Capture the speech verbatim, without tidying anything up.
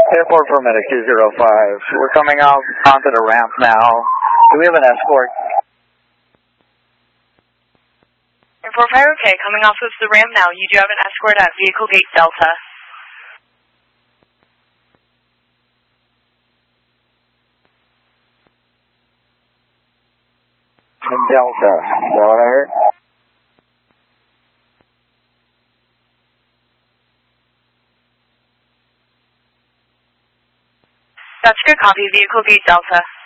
Airport for Medic two zero five. We're coming out onto the ramp now. Do we have an escort? Airport Fire, okay. Coming off of the ramp now. You do have an escort at Vehicle Gate Delta. In Delta. Is that what I heard? That's a good copy. Vehicle Gate Delta.